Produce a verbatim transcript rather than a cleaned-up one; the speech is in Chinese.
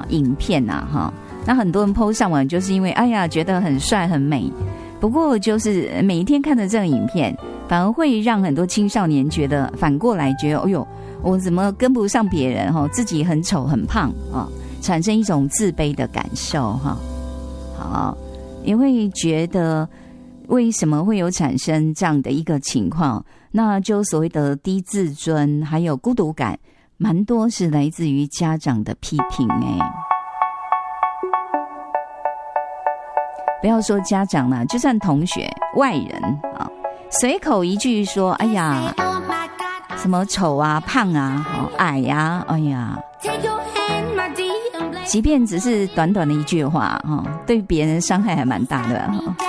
影片啊哈，那很多人 po 上网就是因为哎呀觉得很帅很美，不过就是每一天看着这个影片，反而会让很多青少年觉得反过来觉得，哎呦，我怎么跟不上别人哈，自己很丑很胖啊，产生一种自卑的感受哈。好，也会觉得为什么会有产生这样的一个情况？那就所谓的低自尊，还有孤独感，蛮多是来自于家长的批评哎。不要说家长了，就算同学、外人啊，随口一句说：“哎呀，什么丑啊、胖啊、矮呀、啊，哎呀。”即便只是短短的一句话，对别人伤害还蛮大的。